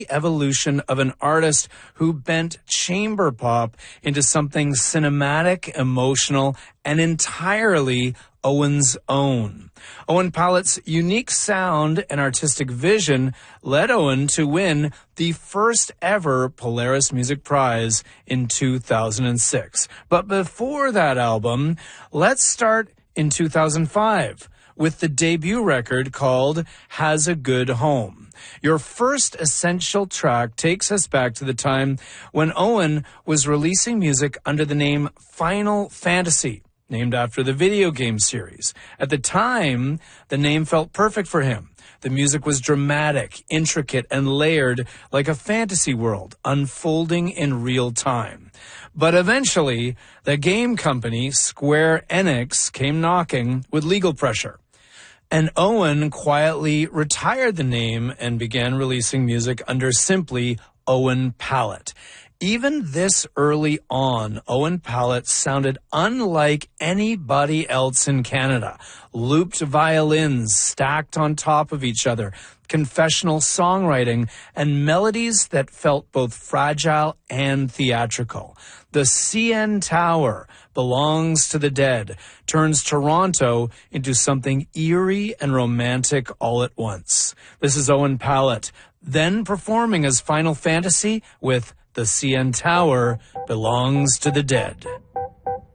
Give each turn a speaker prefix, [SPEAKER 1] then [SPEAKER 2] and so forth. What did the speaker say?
[SPEAKER 1] evolution of an artist who bent chamber pop into something cinematic, emotional, and entirely Owen's own. Owen Pallett's unique sound and artistic vision led Owen to win the first ever Polaris Music Prize in 2006. But before that album, let's start in 2005 with the debut record called Has a Good Home. Your first essential track takes us back to the time when Owen was releasing music under the name Final Fantasy, named after the video game series. At the time, the name felt perfect for him. The music was dramatic, intricate, and layered like a fantasy world unfolding in real time. But eventually, the game company Square Enix came knocking with legal pressure. And Owen quietly retired the name and began releasing music under simply Owen Pallett. Even this early on, Owen Pallett sounded unlike anybody else in Canada. Looped violins stacked on top of each other, confessional songwriting, and melodies that felt both fragile and theatrical. The CN Tower, Belongs to the Dead, turns Toronto into something eerie and romantic all at once. This is Owen Pallett, then performing as Final Fantasy with The CN Tower, Belongs to the Dead.